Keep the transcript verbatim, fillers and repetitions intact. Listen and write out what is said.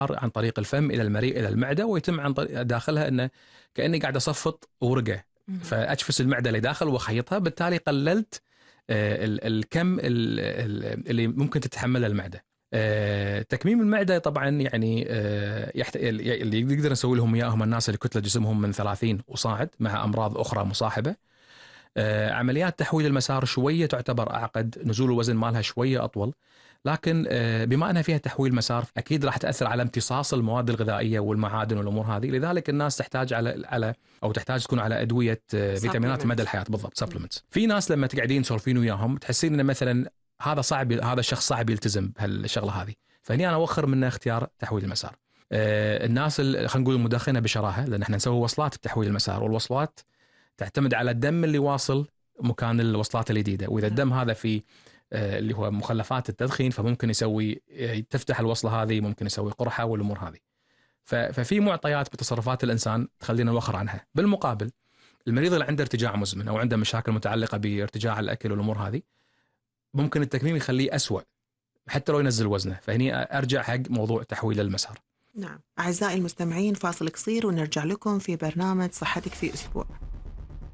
عن طريق الفم إلى المريء إلى المعدة، ويتم عن طريق داخلها أنه كأني قاعد أصفط ورقة، فأجفس المعدة اللي داخل وأخيطها، بالتالي قللت الكم اللي ممكن تتحمله المعدة. تكميم المعدة طبعا يعني يحت... اللي يقدر نسوي لهم إياه هم الناس اللي كتلة جسمهم من ثلاثين وصاعد مع أمراض أخرى مصاحبة. عمليات تحويل المسار شوية تعتبر أعقد، نزول الوزن مالها شوية أطول، لكن بما أنها فيها تحويل مسار أكيد راح تأثر على امتصاص المواد الغذائية والمعادن والأمور هذه، لذلك الناس تحتاج على على أو تحتاج تكون على أدوية فيتامينات مدى الحياة. بالضبط supplements. في ناس لما تقعدين تسولفين وياهم تحسين إن مثلا هذا صعب، هذا الشخص صعب يلتزم بهالشغلة هذه، فهني أنا أوخر منه اختيار تحويل المسار. الناس خلينا نقول المدخنة بشراهة، لأن احنا نسوي وصلات بتحويل المسار، والوصلات تعتمد على الدم اللي واصل مكان الوصلات الجديدة، وإذا الدم هذا في اللي هو مخلفات التدخين فممكن يسوي تفتح الوصلة هذه، ممكن يسوي قرحة والأمور هذه. ففي معطيات بتصرفات الإنسان تخلينا نوخر عنها. بالمقابل المريض اللي عنده ارتجاع مزمن أو عنده مشاكل متعلقة بارتجاع الأكل والأمور هذه، ممكن التكميم يخليه أسوأ حتى لو ينزل وزنه، فهني أرجع حق موضوع تحويل المسار. نعم أعزائي المستمعين، فاصل قصير ونرجع لكم في برنامج صحتك في أسبوع.